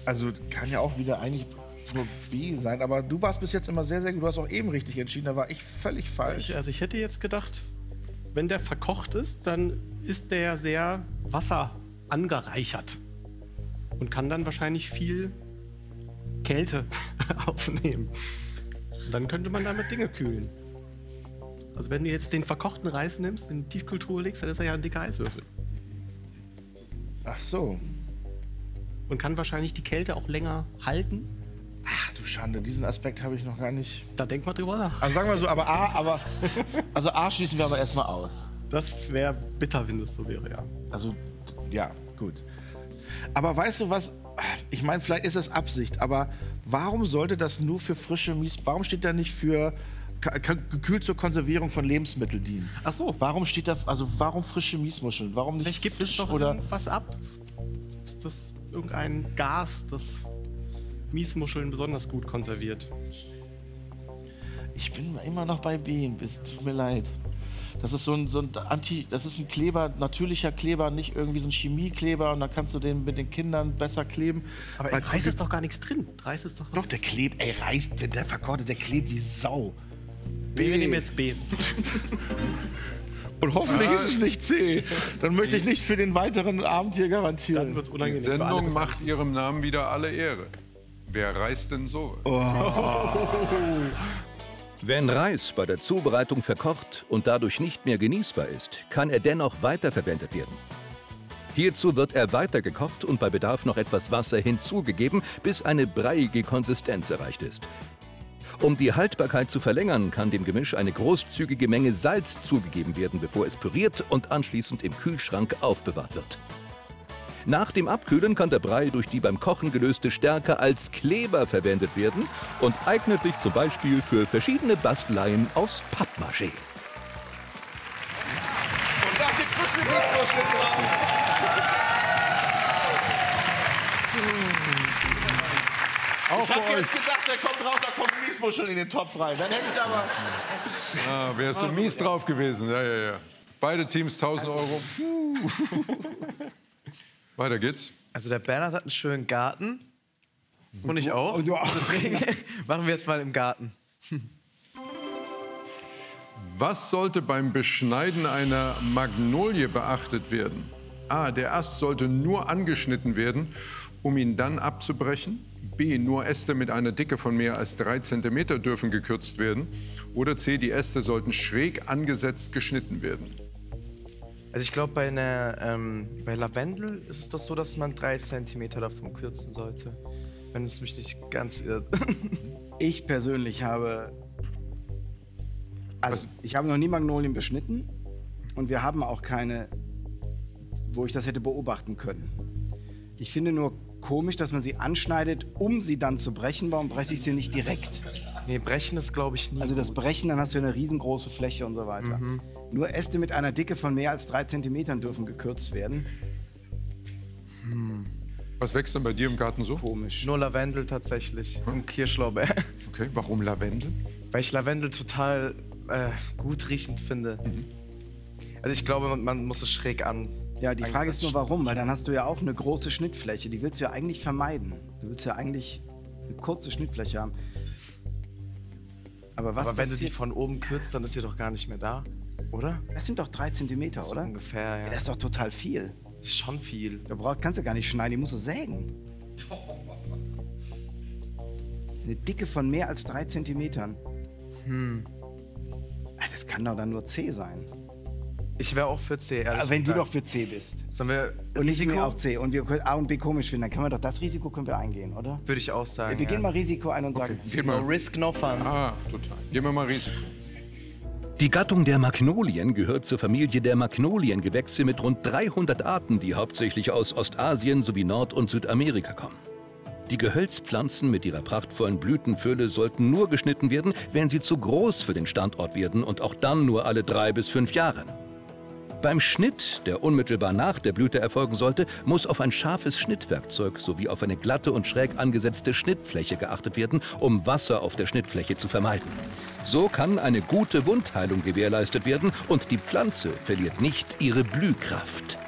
Also kann ja auch wieder eigentlich nur B sein, aber du warst bis jetzt immer sehr, sehr gut. Du hast auch eben richtig entschieden, da war ich völlig falsch. Ich hätte jetzt gedacht, wenn der verkocht ist, dann ist der sehr Wasser angereichert und kann dann wahrscheinlich viel Kälte aufnehmen. Und dann könnte man damit Dinge kühlen. Also wenn du jetzt den verkochten Reis nimmst, in die Tiefkühltruhe legst, dann ist er ja ein dicker Eiswürfel. Ach so. Und kann wahrscheinlich die Kälte auch länger halten. Ach du Schande, diesen Aspekt habe ich noch gar nicht. Da denk mal drüber nach. Also sagen wir so, also A schließen wir aber erstmal aus. Das wäre bitter, wenn das so wäre, ja. Also, ja, gut. Aber weißt du was? Ich meine, vielleicht ist das Absicht, aber warum sollte das nur für frische warum steht da nicht für gekühlt zur Konservierung von Lebensmitteln dienen? Ach so. Warum steht da, also warum frische Miesmuscheln? Warum nicht Vielleicht gibt Fisch es doch oder was ab. Ist das irgendein Gas, das Miesmuscheln besonders gut konserviert? Ich bin immer noch bei B. Es tut mir leid. Das ist so ein das ist ein Kleber, natürlicher Kleber, nicht irgendwie so ein Chemiekleber und dann kannst du den mit den Kindern besser kleben. Aber im Reis ist doch gar nichts drin. Reis ist doch, der klebt, ey, Reis, wenn der verkocht ist, der klebt wie Sau. B. Wir nehmen jetzt B. Und hoffentlich ist es nicht C. Dann möchte ich nicht für den weiteren Abend hier garantieren. Dann wird's Die unangenehm. Sendung macht ihrem Namen wieder alle Ehre. Wer reist denn so? Wenn Reis bei der Zubereitung verkocht und dadurch nicht mehr genießbar ist, kann er dennoch weiterverwendet werden. Hierzu wird er weitergekocht und bei Bedarf noch etwas Wasser hinzugegeben, bis eine breiige Konsistenz erreicht ist. Um die Haltbarkeit zu verlängern, kann dem Gemisch eine großzügige Menge Salz zugegeben werden, bevor es püriert und anschließend im Kühlschrank aufbewahrt wird. Nach dem Abkühlen kann der Brei durch die beim Kochen gelöste Stärke als Kleber verwendet werden und eignet sich zum Beispiel für verschiedene Basteleien aus Pappmaché. Und da geht frische Miesmuscheln drauf. Ich hab jetzt gedacht, der kommt raus, da kommt Miesmuscheln in den Topf rein. Dann hätte ich aber... Wärst du mies drauf gewesen. Ja. Beide Teams 1000 Euro. Weiter geht's. Also der Bernhard hat einen schönen Garten. Und ich auch. Und du auch. Deswegen machen wir jetzt mal im Garten. Was sollte beim Beschneiden einer Magnolie beachtet werden? A. Der Ast sollte nur angeschnitten werden, um ihn dann abzubrechen. B. Nur Äste mit einer Dicke von mehr als 3 cm dürfen gekürzt werden. Oder C. Die Äste sollten schräg angesetzt geschnitten werden. Also ich glaube, bei Lavendel ist es doch so, dass man 3 cm davon kürzen sollte. Wenn es mich nicht ganz irrt. Ich persönlich habe... Also, ich habe noch nie Magnolien beschnitten. Und wir haben auch keine, wo ich das hätte beobachten können. Ich finde nur komisch, dass man sie anschneidet, um sie dann zu brechen. Warum breche ich sie nicht direkt? Nee, brechen ist, glaube ich, nie Also das gut. Brechen, dann hast du eine riesengroße Fläche und so weiter. Nur Äste mit einer Dicke von mehr als 3 cm dürfen gekürzt werden. Was wächst denn bei dir im Garten so? Komisch. Nur Lavendel tatsächlich und Kirschlorbeer. Okay, warum Lavendel? Weil ich Lavendel total gut riechend finde. Also ich glaube, man muss es schräg an. Ja, die Frage ist nur warum, weil dann hast du ja auch eine große Schnittfläche. Die willst du ja eigentlich vermeiden. Du willst ja eigentlich eine kurze Schnittfläche haben. Aber was Aber wenn du passiert? die von oben kürzt, dann ist sie doch gar nicht mehr da, oder? Das sind doch 3 cm, So oder? ungefähr, ja. Ja, das ist doch total viel. Das ist schon viel. Kannst du gar nicht schneiden, die musst du sägen. Eine Dicke von mehr als 3 cm. Das kann doch dann nur C sein. Ich wäre auch für C, ehrlich Aber wenn du gesagt. doch für C bist. Sollen wir Und ich Risiko? mir auch C. Und wir können A und B komisch finden, dann können wir doch das Risiko können wir eingehen, oder? Würde ich auch sagen. Wir gehen mal Risiko ein und sagen C. Geh mal. No risk, no fun. Ah, total. Gehen wir mal Risiko. Die Gattung der Magnolien gehört zur Familie der Magnoliengewächse mit rund 300 Arten, die hauptsächlich aus Ostasien sowie Nord- und Südamerika kommen. Die Gehölzpflanzen mit ihrer prachtvollen Blütenfülle sollten nur geschnitten werden, wenn sie zu groß für den Standort werden und auch dann nur alle 3 bis 5 Jahre. Beim Schnitt, der unmittelbar nach der Blüte erfolgen sollte, muss auf ein scharfes Schnittwerkzeug sowie auf eine glatte und schräg angesetzte Schnittfläche geachtet werden, um Wasser auf der Schnittfläche zu vermeiden. So kann eine gute Wundheilung gewährleistet werden und die Pflanze verliert nicht ihre Blühkraft.